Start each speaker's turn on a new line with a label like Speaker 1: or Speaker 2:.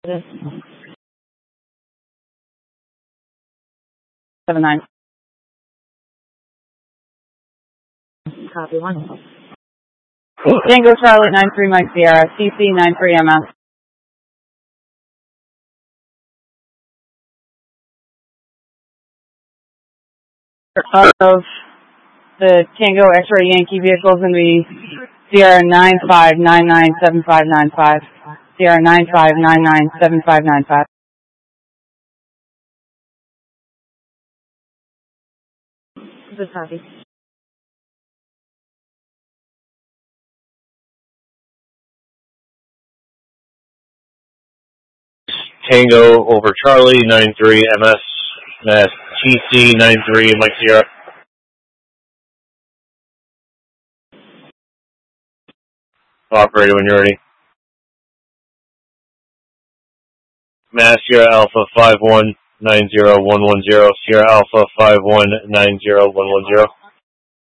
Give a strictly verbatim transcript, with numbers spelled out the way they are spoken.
Speaker 1: Seven nine.
Speaker 2: Copy one.
Speaker 1: Tango Charlotte nine three Mike Sierra. C C nine three M S. Of the Tango X-ray Yankee vehicle is going to be Sierra nine five nine nine seven five nine five. Sierra nine five nine nine seven five nine five.
Speaker 2: Good copy.
Speaker 3: Tango over Charlie nine three M S. That's T C nine three Mike Sierra. Operator, when you're ready. Mass Sierra Alpha five one nine zero one one zero. Sierra Alpha five one nine zero one one zero.